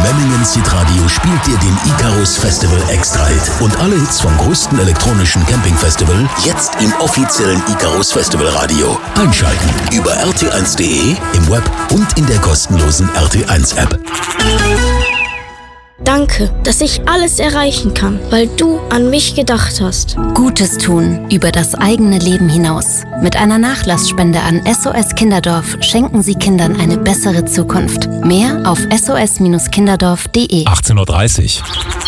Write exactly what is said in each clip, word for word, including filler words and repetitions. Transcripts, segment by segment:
Memmingens Hitradio spielt dir den Icarus Festival Extra Hit und alle Hits vom größten elektronischen Campingfestival jetzt im offiziellen Icarus Festival Radio. Einschalten über R T eins punkt de, im Web und in der kostenlosen R T eins App. Danke, dass ich alles erreichen kann, weil du an mich gedacht hast. Gutes tun über das eigene Leben hinaus. Mit einer Nachlassspende an S O S Kinderdorf schenken Sie Kindern eine bessere Zukunft. Mehr auf s o s kinderdorf punkt de. achtzehn Uhr dreißig.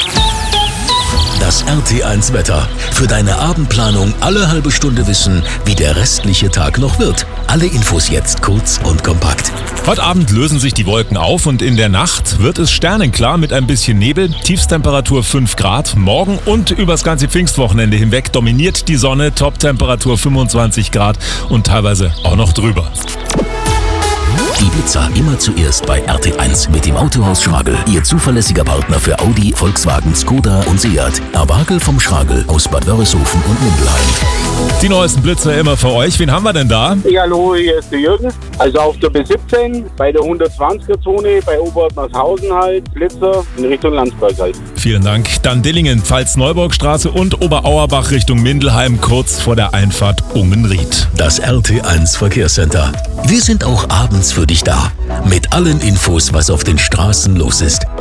Das R T eins Wetter. Für deine Abendplanung alle halbe Stunde wissen, wie der restliche Tag noch wird. Alle Infos jetzt kurz und kompakt. Heute Abend lösen sich die Wolken auf und in der Nacht wird es sternenklar mit ein bisschen Nebel. Tiefstemperatur fünf Grad. Morgen und übers ganze Pfingstwochenende hinweg dominiert die Sonne. Toptemperatur fünfundzwanzig Grad und teilweise auch noch drüber. Ibiza immer zuerst bei R T eins mit dem Autohaus Schragel. Ihr zuverlässiger Partner für Audi, Volkswagen, Skoda und Seat. Abagel vom Schragel aus Bad Wörishofen und Mindelheim. Die neuesten Blitzer immer für euch. Wen haben wir denn da? Ja, hallo, hier ist der Jürgen. Also auf der B siebzehn, bei der hundertzwanziger-Zone, bei Oberhausen halt, Blitzer in Richtung Landsberg halt. Vielen Dank. Dann Dillingen, Pfalz-Neubauchstraße und Oberauerbach Richtung Mindelheim, kurz vor der Einfahrt Ungenried. Das R T eins Verkehrscenter. Wir sind auch abends für dich da. Mit allen Infos, was auf den Straßen los ist.